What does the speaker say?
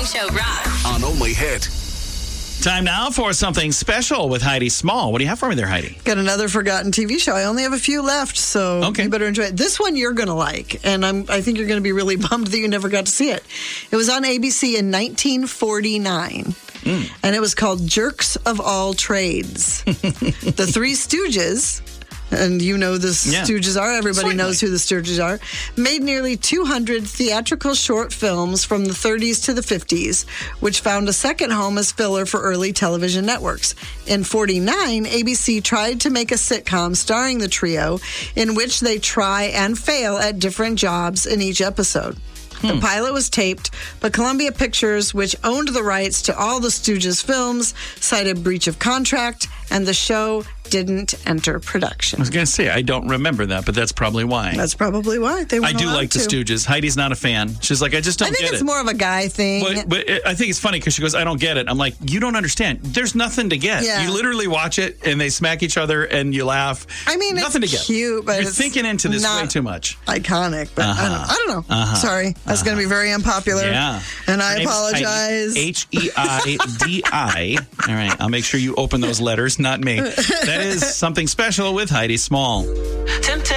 Show rocks. On Only Hit. Time now for something special with Heidi Small. What do you have for me there, Heidi? Got another forgotten TV show. I only have a few left, so you better enjoy it. This one you're going to like, and I think you're going to be really bummed that you never got to see it. It was on ABC in 1949, and it was called Jerks of All Trades. The Three Stooges... And you know the Stooges are. Everybody knows who the Stooges are. Made nearly 200 theatrical short films from the 30s to the 50s, which found a second home as filler for early television networks. In 49, ABC tried to make a sitcom starring the trio in which they try and fail at different jobs in each episode. The pilot was taped, but Columbia Pictures, which owned the rights to all the Stooges films, cited breach of contract, and the show didn't enter production. I was going to say, I don't remember that, but that's probably why. That's probably why. They weren't I do allowed like the to. Stooges. Heidi's not a fan. She's like, I just don't get it. I think it's more of a guy thing. But I think it's funny because she goes, I don't get it. I'm like, you don't understand. There's nothing to get. Yeah. You literally watch it and they smack each other and you laugh. I mean, nothing it's to get. Cute, but You're it's thinking into this not way too much. Iconic, but I don't know. Sorry. That's going to be very unpopular. Yeah. And I Her name's apologize. Heidi. All right. I'll make sure you open those letters, not me. That is something special with Heidi Small.